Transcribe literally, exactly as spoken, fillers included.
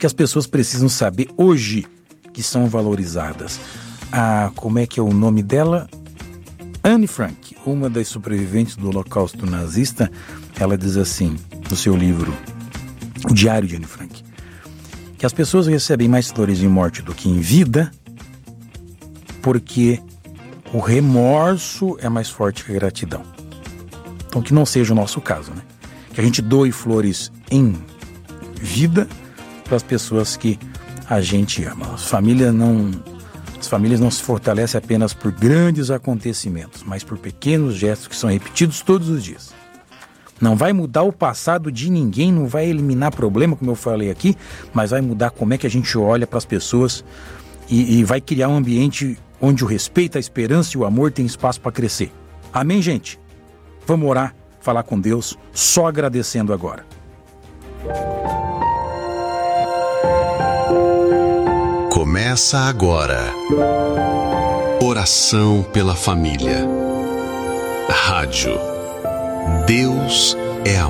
que as pessoas precisam saber hoje que são valorizadas. Ah, como é que é o nome dela? Anne Frank, uma das sobreviventes do Holocausto nazista, ela diz assim, no seu livro, O Diário de Anne Frank, que as pessoas recebem mais flores em morte do que em vida, porque o remorso é mais forte que a gratidão. Então que não seja o nosso caso, né? Que a gente doe flores em vida para as pessoas que a gente ama. As famílias não, as famílias não se fortalecem apenas por grandes acontecimentos, mas por pequenos gestos que são repetidos todos os dias. Não vai mudar o passado de ninguém, não vai eliminar problema, como eu falei aqui, mas vai mudar como é que a gente olha para as pessoas e, e vai criar um ambiente onde o respeito, a esperança e o amor têm espaço para crescer. Amém, gente? Vamos orar, falar com Deus, só agradecendo agora. Começa agora. Oração pela família. Rádio. Deus é amor.